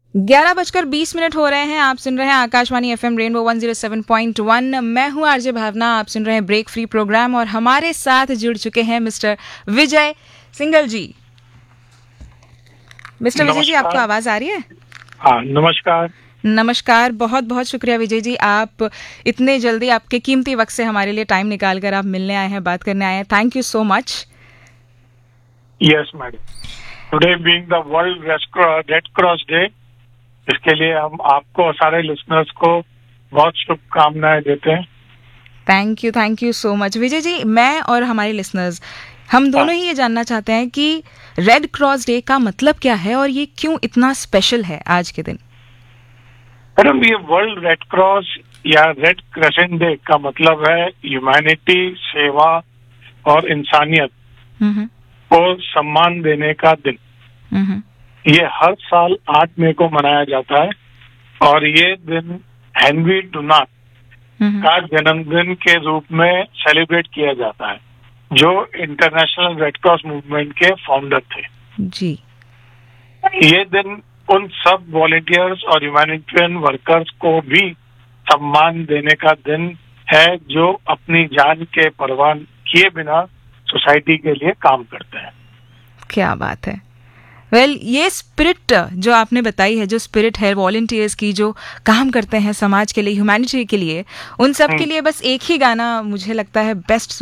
11:20 हो रहे हैं। आप सुन रहे हैं आकाशवाणी एफएम रेनबो 107.1। मैं हूं आरजे भावना। आप सुन रहे हैं ब्रेक फ्री प्रोग्राम और हमारे साथ जुड़ चुके हैं मिस्टर विजय सिंघल जी। मिस्टर विजय जी, आपको आवाज आ रही है? हाँ, नमस्कार। नमस्कार, बहुत बहुत शुक्रिया विजय जी, आप इतने जल्दी आपके कीमती वक्त से हमारे लिए टाइम निकाल कर आप मिलने आए हैं, बात करने आए हैं। Thank you so much. Yes madam, today being the world red cross day, इसके लिए हम आपको और सारे लिसनर्स को बहुत शुभकामनाएं देते हैं। Thank you so much Vijay ji. मैं और हमारे लिसनर्स हम दोनों ही ये जानना चाहते हैं कि रेड क्रॉस डे का मतलब क्या है और ये क्यों इतना स्पेशल है आज के दिन। मैडम, ये वर्ल्ड रेड क्रॉस या रेड क्रेसेंट डे का मतलब है ह्यूमैनिटी, सेवा और इंसानियत को सम्मान देने का दिन। ये हर साल 8 मई को मनाया जाता है और ये दिन हेनरी डुनांट का जन्मदिन के रूप में सेलिब्रेट किया जाता है, जो इंटरनेशनल रेड क्रॉस मूवमेंट के फाउंडर थे जी। ये दिन उन सब वॉलंटियर्स और ह्यूमैनिटेरियन वर्कर्स को भी सम्मान देने का दिन है जो अपनी जान के परवाह किए बिना सोसाइटी के लिए काम करते हैं। क्या बात है। ये स्पिरिट जो आपने बताई है, जो स्पिरिट है वॉलंटियर्स की, जो काम करते हैं समाज के लिए, ह्यूमैनिटी के लिए, उन सब के लिए बस एक ही गाना मुझे लगता है बेस्ट